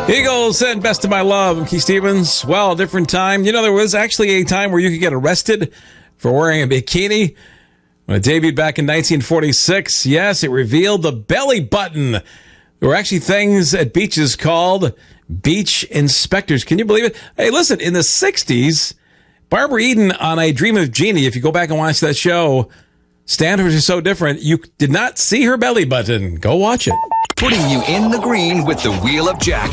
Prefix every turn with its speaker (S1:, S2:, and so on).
S1: Eagles and Best of My Love. I'm Keith Stevens. Well, a different time. You know, there was actually a time where you could get arrested for wearing a bikini. When it debuted back in 1946, yes, it revealed the belly button. There were actually things at beaches called beach inspectors. Can you believe it? Hey, listen, in the 60s, Barbara Eden on A Dream of Jeannie, if you go back and watch that show, standards are so different, you did not see her belly button. Go watch it.
S2: Putting you in the green with the Wheel of Jack.